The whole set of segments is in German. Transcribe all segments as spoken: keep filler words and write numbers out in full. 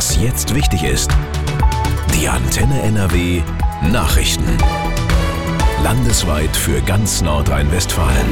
Was jetzt wichtig ist. Die Antenne N R W Nachrichten. Landesweit für ganz Nordrhein-Westfalen.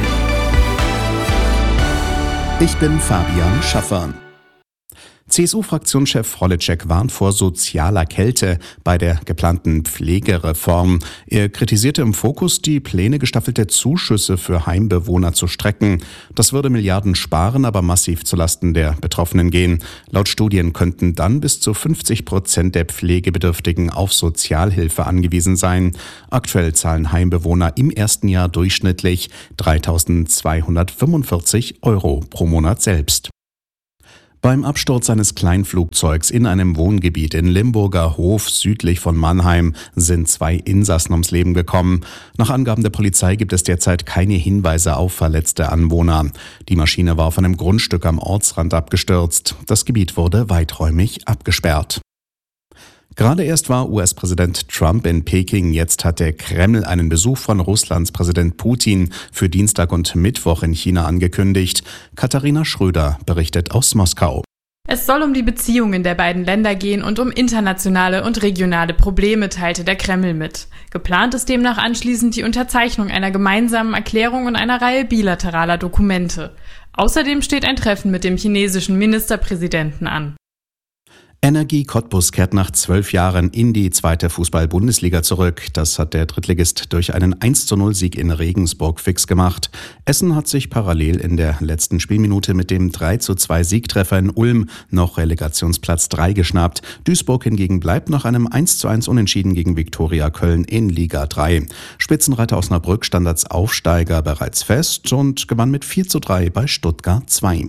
Ich bin Fabian Schaffer. C S U-Fraktionschef Holitschek warnt vor sozialer Kälte bei der geplanten Pflegereform. Er kritisierte im Fokus, die Pläne, gestaffelte Zuschüsse für Heimbewohner zu strecken. Das würde Milliarden sparen, aber massiv zulasten der Betroffenen gehen. Laut Studien könnten dann bis zu fünfzig Prozent der Pflegebedürftigen auf Sozialhilfe angewiesen sein. Aktuell zahlen Heimbewohner im ersten Jahr durchschnittlich dreitausendzweihundertfünfundvierzig Euro pro Monat selbst. Beim Absturz eines Kleinflugzeugs in einem Wohngebiet in Limburger Hof südlich von Mannheim sind zwei Insassen ums Leben gekommen. Nach Angaben der Polizei gibt es derzeit keine Hinweise auf verletzte Anwohner. Die Maschine war auf einem Grundstück am Ortsrand abgestürzt. Das Gebiet wurde weiträumig abgesperrt. Gerade erst war U S-Präsident Trump in Peking, jetzt hat der Kreml einen Besuch von Russlands Präsident Putin für Dienstag und Mittwoch in China angekündigt. Katharina Schröder berichtet aus Moskau. Es soll um die Beziehungen der beiden Länder gehen und um internationale und regionale Probleme, teilte der Kreml mit. Geplant ist demnach anschließend die Unterzeichnung einer gemeinsamen Erklärung und einer Reihe bilateraler Dokumente. Außerdem steht ein Treffen mit dem chinesischen Ministerpräsidenten an. Energie Cottbus kehrt nach zwölf Jahren in die zweite Fußball-Bundesliga zurück. Das hat der Drittligist durch einen eins zu null Sieg in Regensburg fix gemacht. Essen hat sich parallel in der letzten Spielminute mit dem drei zu zwei Siegtreffer in Ulm noch Relegationsplatz drei geschnappt. Duisburg hingegen bleibt nach einem eins zu eins Unentschieden gegen Viktoria Köln in Liga drei. Spitzenreiter Osnabrück stand als Aufsteiger bereits fest und gewann mit vier zu drei bei Stuttgart zwei.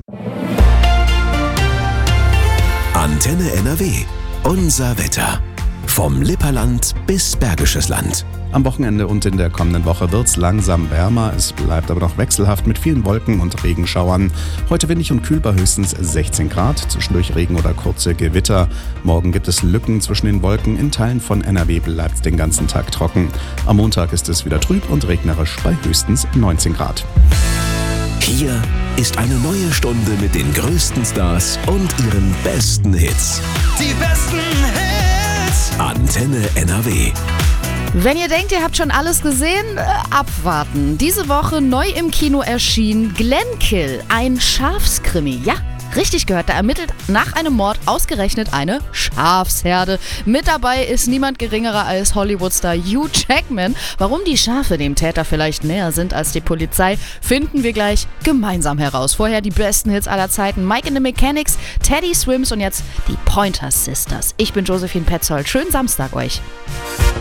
Antenne N R W. Unser Wetter. Vom Lipperland bis Bergisches Land. Am Wochenende und in der kommenden Woche wird's langsam wärmer. Es bleibt aber noch wechselhaft mit vielen Wolken und Regenschauern. Heute windig und kühl bei höchstens sechzehn Grad. Zwischendurch Regen oder kurze Gewitter. Morgen gibt es Lücken zwischen den Wolken. In Teilen von N R W bleibt's den ganzen Tag trocken. Am Montag ist es wieder trüb und regnerisch bei höchstens neunzehn Grad. Hier ist eine neue Stunde mit den größten Stars und ihren besten Hits. Die besten Hits. Antenne N R W. Wenn ihr denkt, ihr habt schon alles gesehen, äh, abwarten. Diese Woche neu im Kino erschien Glenkill, ein Schafskrimi. Ja, richtig gehört, da ermittelt nach einem Mord ausgerechnet eine Schafsherde. Mit dabei ist niemand geringerer als Hollywoodstar Hugh Jackman. Warum die Schafe dem Täter vielleicht näher sind als die Polizei, finden wir gleich gemeinsam heraus. Vorher die besten Hits aller Zeiten. Mike and the Mechanics, Teddy Swims und jetzt die Pointer Sisters. Ich bin Josephine Petzold. Schönen Samstag euch.